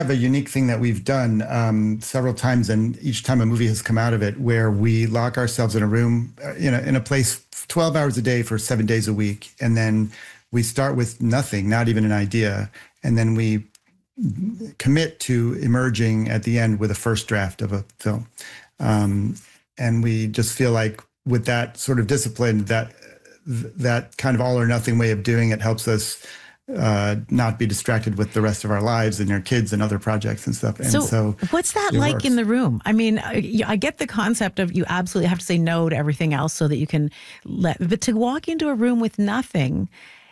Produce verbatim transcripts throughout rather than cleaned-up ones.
a unique thing that we've done um, several times, and each time a movie has come out of it, where we lock ourselves in a room, uh, you know, in a place twelve hours a day for seven days a week, and then we start with nothing, not even an idea, and then we commit to emerging at the end with a first draft of a film. Um, and we just feel like with that sort of discipline, that that kind of all or nothing way of doing it helps us uh, not be distracted with the rest of our lives and our kids and other projects and stuff. And so, so what's that like works. in the room? I mean, I, I get the concept of you absolutely have to say no to everything else so that you can let, but to walk into a room with nothing,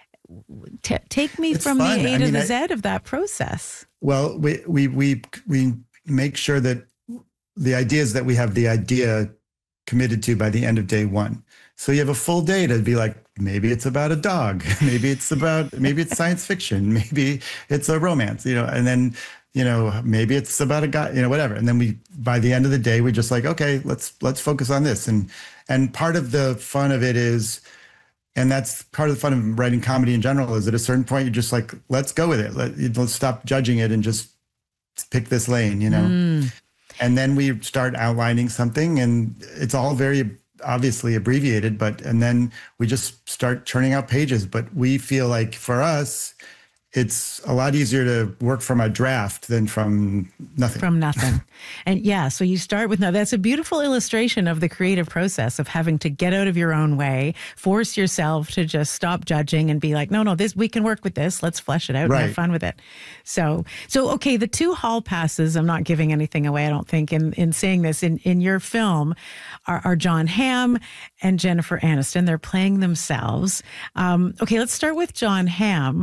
t- take me It's from fun. the A I to mean, the I- Z of that process. Well, we, we, we, we make sure that the ideas that we have the idea committed to by the end of day one. So you have a full day to be like, maybe it's about a dog, maybe it's about, maybe it's science fiction, maybe it's a romance, you know, and then, you know, maybe it's about a guy, you know, whatever. And then we, by the end of the day, we're just like, okay, let's, let's focus on this. And, and part of the fun of it is, and that's part of the fun of writing comedy in general, is at a certain point, you're just like, let's go with it. Let, let's stop judging it and just pick this lane, you know? Mm. And then we start outlining something, and it's all very obviously abbreviated, but, and then we just start churning out pages. But we feel like for us, it's a lot easier to work from a draft than from nothing. From nothing. And yeah, so you start with no. That's a beautiful illustration of the creative process of having to get out of your own way, force yourself to just stop judging and be like, no, no, this, we can work with this. Let's flesh it out and have Right. fun with it. So, so okay, the two hall passes, I'm not giving anything away, I don't think, in, in saying this, in, in your film are, are Jon Hamm and Jennifer Aniston. They're playing themselves. Um, okay, let's start with Jon Hamm.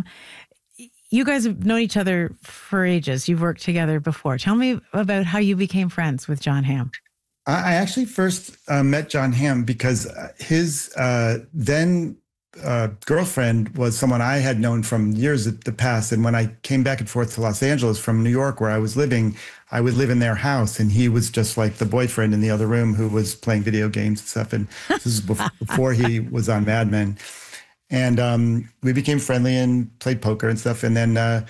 You guys have known each other for ages. You've worked together before. Tell me about how you became friends with Jon Hamm. I I actually first uh, met Jon Hamm because his uh, then uh, girlfriend was someone I had known from years at the past. And when I came back and forth to Los Angeles from New York, where I was living, I would live in their house. And he was just like the boyfriend in the other room who was playing video games and stuff. And this is before, before he was on Mad Men. And um, we became friendly and played poker and stuff. And then uh,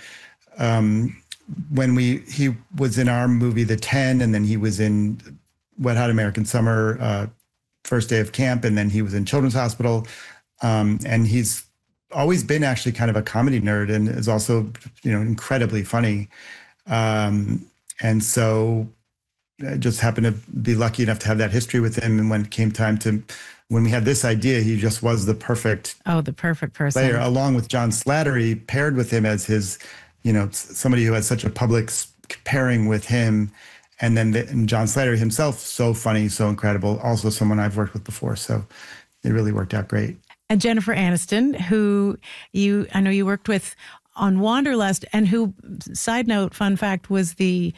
um, when we, he was in our movie, The Ten, and then he was in Wet Hot American Summer, uh, First Day of Camp, and then he was in Children's Hospital. Um, and he's always been actually kind of a comedy nerd and is also, you know, incredibly funny. Um, and so I just happened to be lucky enough to have that history with him. And when it came time to, when we had this idea, he just was the perfect Oh, the perfect person. player, along with John Slattery, paired with him as his, you know, somebody who has such a public s- pairing with him. And then the, and John Slattery himself, so funny, so incredible. Also someone I've worked with before. So it really worked out great. And Jennifer Aniston, who you, I know you worked with on Wanderlust, and who, side note, fun fact, was the,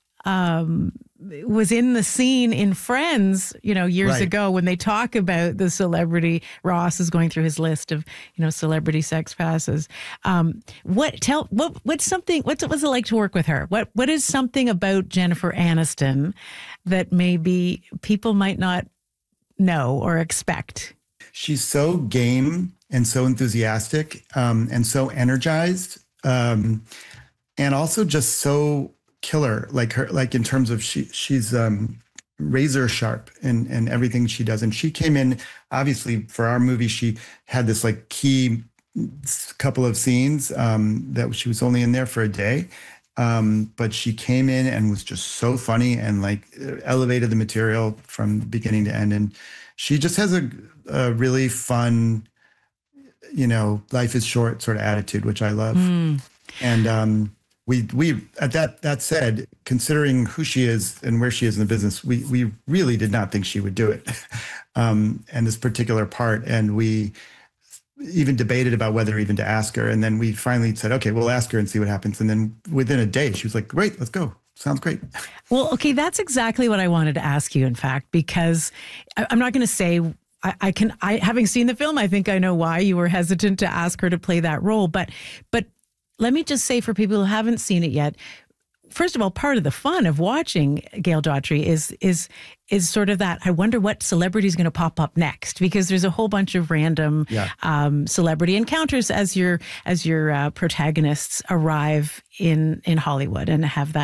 um, was in the scene in Friends, you know, years Right. ago when they talk about the celebrity. Ross is going through his list of, you know, celebrity sex passes. Um, what tell what what's something what's it was it like to work with her? What what is something about Jennifer Aniston that maybe people might not know or expect? She's so game and so enthusiastic um, and so energized, um, and also just so killer. Like her, like in terms of she, she's um, razor sharp in, in everything she does. And she came in, obviously, for our movie. She had this like key couple of scenes um, that she was only in there for a day. Um, but she came in and was just so funny and like elevated the material from beginning to end. And she just has a, a really fun, you know, life is short sort of attitude, which I love. Mm. And um, we, we, at that, that said, considering who she is and where she is in the business, we, we really did not think she would do it. um, and this particular part. And we even debated about whether even to ask her. And then we finally said, okay, we'll ask her and see what happens. And then within a day, she was like, great, let's go. Sounds great. Well, okay, that's exactly what I wanted to ask you, in fact, because I, I'm not going to say I, I can. I having seen the film, I think I know why you were hesitant to ask her to play that role. But, but let me just say, for people who haven't seen it yet, first of all, part of the fun of watching Gail Daughtry is is is sort of that, I wonder what celebrity is going to pop up next, because there's a whole bunch of random Yeah. um, celebrity encounters as your as your uh, protagonists arrive in in Hollywood and have that